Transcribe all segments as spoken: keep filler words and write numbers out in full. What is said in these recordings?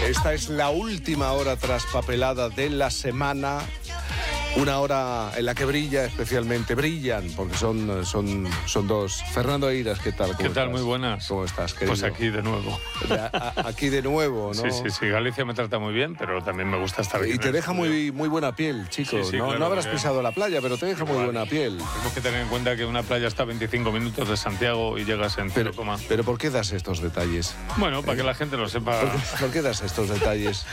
Esta es la última hora traspapelada de la semana. Una hora en la que brilla especialmente, brillan, porque son, son, son dos. Fernando Eiras, ¿qué tal? ¿Qué tal? Muy buenas. ¿Cómo estás, querido? Pues aquí de nuevo. De a, a, aquí de nuevo, ¿no? Sí, sí, sí. Galicia me trata muy bien, pero también me gusta estar aquí. Y te deja muy, muy buena piel, chico. Sí, sí, no, claro, no habrás porque... pisado la playa, pero te deja Igual. muy buena piel. Tenemos que tener en cuenta que una playa está a veinticinco minutos de Santiago y llegas en cero, Pero, pero ¿por qué das estos detalles? Bueno, para que la gente lo sepa. ¿Por qué, por qué das estos detalles?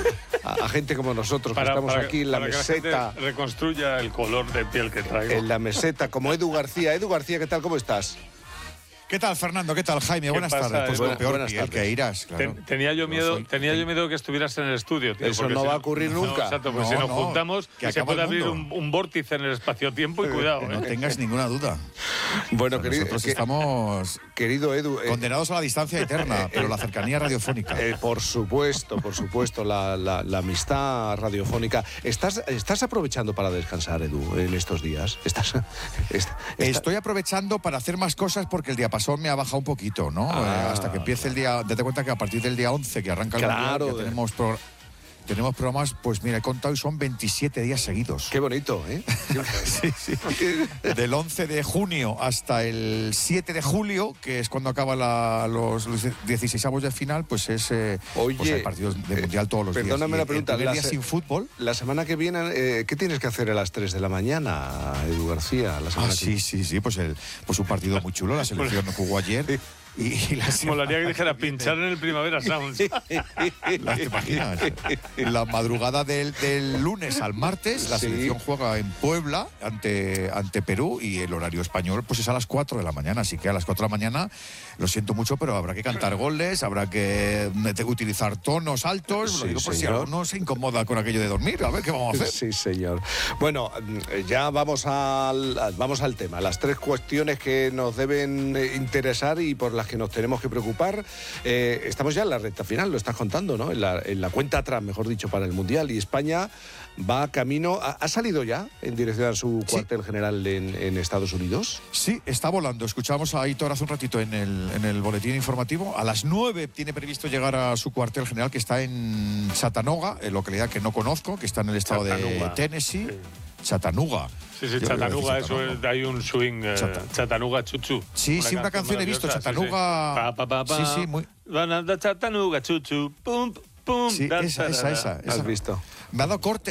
A, a gente como nosotros, para, que estamos para, aquí en la para meseta. Que la gente reconstruya el color de piel que traigo. En la meseta, como Edu García. Edu García, ¿qué tal? ¿Cómo estás? ¿Qué tal, Fernando? ¿Qué tal, Jaime? Buenas pasa, tardes. Pues Buena- con peor buenas piel tardes. que irás, claro. Ten- tenía yo miedo, soy- tenía yo miedo que estuvieras en el estudio, tío. Eso porque no si va a ocurrir no, nunca. Exacto, pues No, si nos no, juntamos, que se acaba puede el abrir mundo. un, un vórtice en el espacio-tiempo y cuidado, Que no ¿eh? tengas ninguna duda. Bueno, O sea, querido, nosotros que- estamos querido Edu. eh, condenados a la distancia eterna, pero la cercanía radiofónica. Eh, por supuesto, por supuesto, la, la, la amistad radiofónica. ¿Estás, ¿Estás aprovechando para descansar, Edu, en estos días? ¿Estás, est- está- Estoy aprovechando para hacer más cosas porque el diapasón me ha bajado un poquito, ¿no? Ah. Eh, hasta que empiece el día... Date cuenta que a partir del día once, que arranca el Claro, mundial, ya de- tenemos, pro- tenemos programas, pues mira, he contado y son veintisiete días seguidos. Qué bonito, ¿eh? Sí, sí. Del once de junio hasta el siete de julio, que es cuando acaban la, los, los dieciseisavos de final, pues es eh, Oye, pues hay partidos de mundial todos los días. perdóname Y la el pregunta, primer la día se- sin fútbol. La semana que viene, eh, ¿qué tienes que hacer a las tres de la mañana, Edu García? La semana Ah, que- sí, sí, sí, pues, el, pues un partido muy chulo. La selección jugó ayer. Y, y la Molaría que semana dijera viene- pinchar en el Primavera Sound. La- ¿Te imaginas? La madrugada del, del lunes al martes, la Sí. selección juega en Puebla ante, ante Perú y el horario español pues es a las cuatro de la mañana. Así que a las cuatro de la mañana, lo siento mucho, pero habrá que cantar goles, habrá que eh, utilizar tonos altos. Sí, lo digo por si señor. alguno se incomoda con aquello de dormir. A ver qué vamos a hacer. Sí, señor. Bueno, ya vamos al, vamos al tema. Las tres cuestiones que nos deben eh, interesar y por las que nos tenemos que preocupar. Eh, estamos ya en la recta final, lo estás contando, ¿no? En la, en la cuenta atrás, mejor dicho, para el Mundial. Y España va camino... ¿Ha, ha salido ya en dirección a su Sí. cuartel general en, en Estados Unidos? Sí, está volando. Escuchamos a Aitor hace un ratito en el, en el boletín informativo. A las nueve tiene previsto llegar a su cuartel general, que está en Chattanooga, en localidad que no conozco, que está en el estado Chattanooga. de Tennessee. Chattanooga. Sí, sí, Yo iba a decir Chattanooga, eso Chattanooga. es, hay un swing, eh, Chata- Chattanooga Chuchu. Sí, sí, una canción he visto, maravillosa, sí, sí. Chattanooga- Pa, pa, pa, pa. Sí, sí, muy- Van a dar Chattanooga Chuchu, pum, pum, Sí, da, esa, da, esa, da, esa, da. esa. ¿Has visto? Me ha dado corte.